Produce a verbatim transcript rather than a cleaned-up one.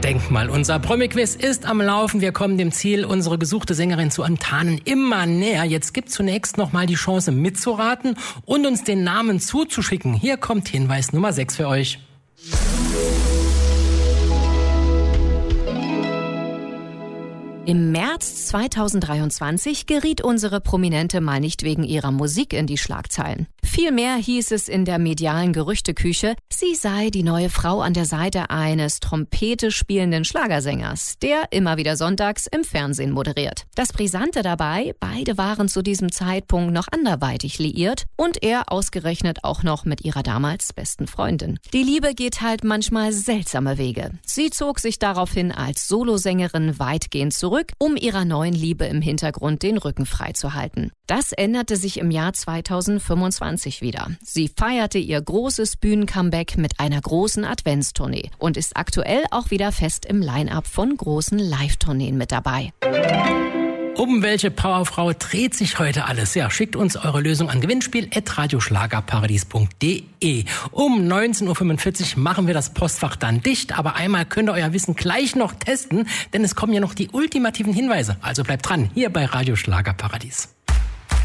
Denk mal, unser Promi-Quiz ist am Laufen. Wir kommen dem Ziel, unsere gesuchte Sängerin zu enttarnen, immer näher. Jetzt gibt zunächst noch mal die Chance mitzuraten und uns den Namen zuzuschicken. Hier kommt Hinweis Nummer sechs für euch. Im März zweitausenddreiundzwanzig geriet unsere Prominente mal nicht wegen ihrer Musik in die Schlagzeilen. Vielmehr hieß es in der medialen Gerüchteküche, sie sei die neue Frau an der Seite eines Trompete spielenden Schlagersängers, der immer wieder sonntags im Fernsehen moderiert. Das Brisante dabei, beide waren zu diesem Zeitpunkt noch anderweitig liiert und er ausgerechnet auch noch mit ihrer damals besten Freundin. Die Liebe geht halt manchmal seltsame Wege. Sie zog sich daraufhin als Solosängerin weitgehend zurück, um ihrer neuen Liebe im Hintergrund den Rücken frei zu halten. Das änderte sich im Jahr zweitausendfünfundzwanzig wieder. Sie feierte ihr großes Bühnen-Comeback mit einer großen Adventstournee und ist aktuell auch wieder fest im Line-Up von großen Live-Tourneen mit dabei. Um welche Powerfrau dreht sich heute alles? Ja, schickt uns eure Lösung an gewinnspiel at radioschlagerparadies punkt de. Um neunzehn Uhr fünfundvierzig machen wir das Postfach dann dicht, aber einmal könnt ihr euer Wissen gleich noch testen, denn es kommen ja noch die ultimativen Hinweise. Also bleibt dran, hier bei Radio Schlagerparadies.